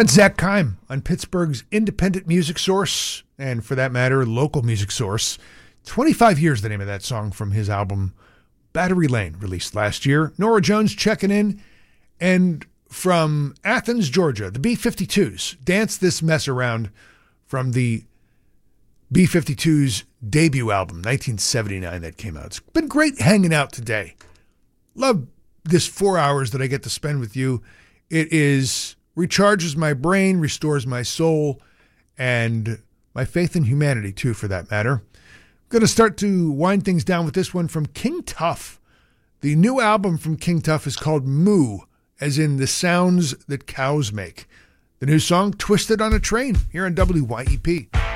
That's Zach Keim on Pittsburgh's independent music source, and for that matter, local music source. 25 Years, the name of that song from his album Battery Lane, released last year. Norah Jones checking in, and from Athens, Georgia, the B-52s, Dance This Mess Around from the B-52s debut album, 1979, that came out. It's been great hanging out today. Love this 4 hours that I get to spend with you. It recharges my brain, restores my soul, and my faith in humanity, too, for that matter. I'm going to start to wind things down with this one from King Tuff. The new album from King Tuff is called Moo, as in the sounds that cows make. The new song, Twisted on a Train, here on WYEP.